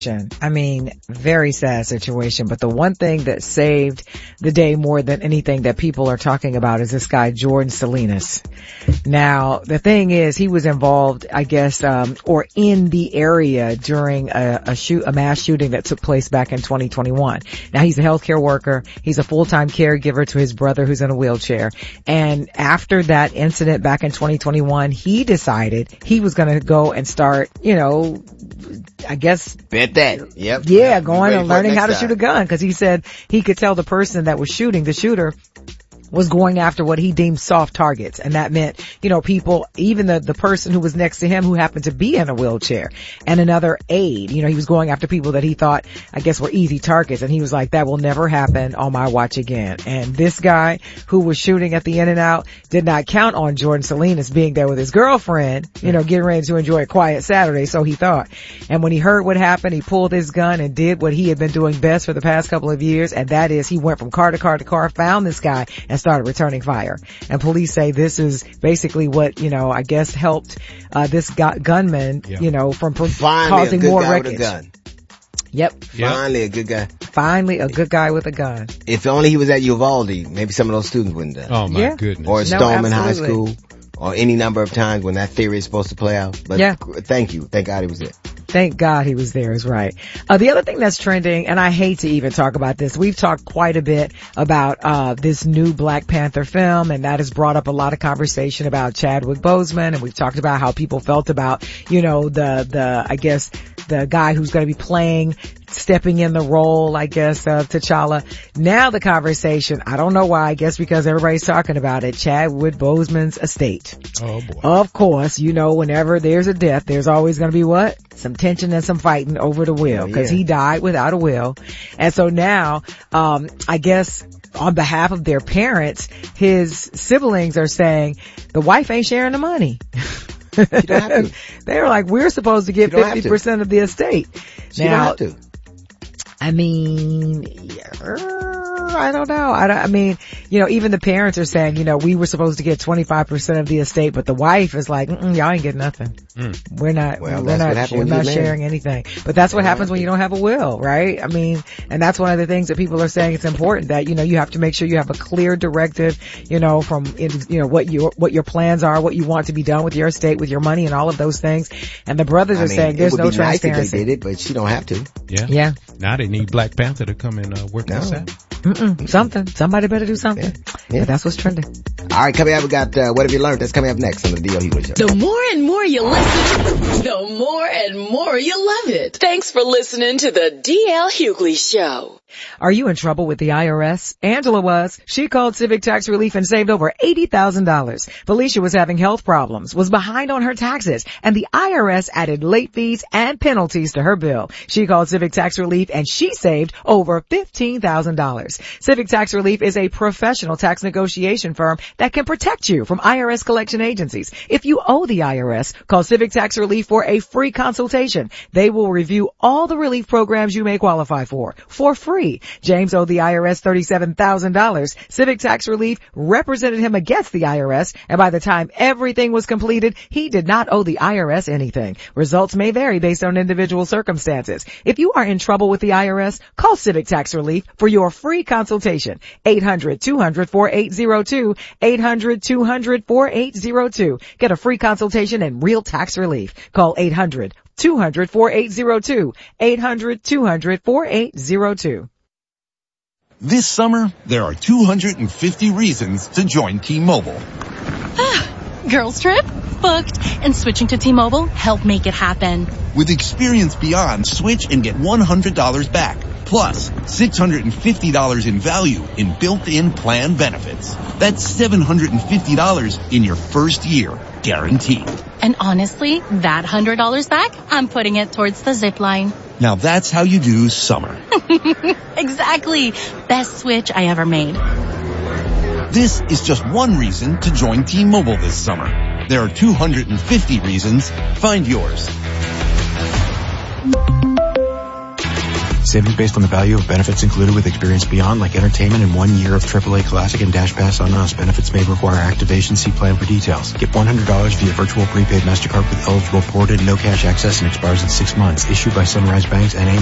I mean, very sad situation, but the one thing that saved the day more than anything that people are talking about is this guy, Jordan Salinas. Now, the thing is, he was involved, I guess, or in the area during a mass shooting that took place back in 2021. Now, he's a healthcare worker. He's a full-time caregiver to his brother who's in a wheelchair. And after that incident back in 2021, he decided he was going to go and start, I guess. Bet that. Yep. Yeah, going and learning how to shoot a gun, because he said he could tell the person that was shooting, the shooter, was going after what he deemed soft targets. And that meant, people, even the person who was next to him who happened to be in a wheelchair, and another aide. He was going after people that he thought, I guess, were easy targets. And he was like, that will never happen on my watch again. And this guy who was shooting at the In-N-Out did not count on Jordan Salinas being there with his girlfriend, getting ready to enjoy a quiet Saturday, so he thought. And when he heard what happened, he pulled his gun and did what he had been doing best for the past couple of years, and that is he went from car to car to car, found this guy, and started returning fire. And police say this is basically what, I guess helped, this gunman, from causing more wreckage. Yep. Finally a good guy. Finally a good guy with a gun. If only he was at Uvalde, maybe some of those students wouldn't die. Oh my goodness. Or Stoneman High School, or any number of times when that theory is supposed to play out. But thank you. Thank God he was there. Thank God he was there is right. The other thing that's trending, and I hate to even talk about this, we've talked quite a bit about this new Black Panther film, and that has brought up a lot of conversation about Chadwick Boseman, and we've talked about how people felt about, I guess the guy who's going to be stepping in the role, I guess, of T'Challa. Now the conversation, I don't know why, I guess because everybody's talking about it, Chadwick Boseman's estate. Oh boy. Of course, whenever there's a death, there's always going to be what? Some tension and some fighting over the will, because he died without a will. And so now, I guess on behalf of their parents, his siblings are saying the wife ain't sharing the money. You don't have to. They're like, we're supposed to get 50% of the estate. Now, you don't have to. I mean, I don't know. I mean, even the parents are saying, we were supposed to get 25% of the estate, but the wife is like, y'all ain't getting nothing. We're not sharing anything. But that's what happens when you don't have a will, right? I mean, and that's one of the things that people are saying it's important that, you have to make sure you have a clear directive, from, what your plans are, what you want to be done with your estate, with your money and all of those things. And the brothers are saying there's no transparency. Nice if they did it, but she don't have to. Yeah. Now they need Black Panther to come and work this out. Somebody better do something. Yeah. But that's what's trending. All right, coming up, we got What Have You Learned? That's coming up next on the D.L. Hughley Show. The more and more you listen, the more and more you love it. Thanks for listening to the D.L. Hughley Show. Are you in trouble with the IRS? Angela was. She called Civic Tax Relief and saved over $80,000. Felicia was having health problems, was behind on her taxes, and the IRS added late fees and penalties to her bill. She called Civic Tax Relief and she saved over $15,000. Civic Tax Relief is a professional tax negotiation firm that can protect you from IRS collection agencies. If you owe the IRS, call Civic Tax Relief for a free consultation. They will review all the relief programs you may qualify for free. James owed the IRS $37,000. Civic Tax Relief represented him against the IRS, and by the time everything was completed, he did not owe the IRS anything. Results may vary based on individual circumstances. If you are in trouble with the IRS, call Civic Tax Relief for your free consultation. 800-200-4802. 800-200-4802. Get a free consultation and real tax relief. Call 800-200-4802. 800-200-4802. This summer, there are 250 reasons to join T-Mobile. Girls trip? Booked. And switching to T-Mobile helped make it happen. With Experience Beyond, switch and get $100 back. Plus, $650 in value in built-in plan benefits. That's $750 in your first year, guaranteed. And honestly, that $100 back, I'm putting it towards the zip line. Now that's how you do summer. Exactly. Best switch I ever made. This is just one reason to join T-Mobile this summer. There are 250 reasons. Find yours. Savings based on the value of benefits included with Experience Beyond, like entertainment and 1 year of AAA Classic and Dash Pass on us. Benefits may require activation. See plan for details. Get $100 via virtual prepaid MasterCard with eligible ported, no cash access, and expires in 6 months. Issued by Sunrise Banks, N.A.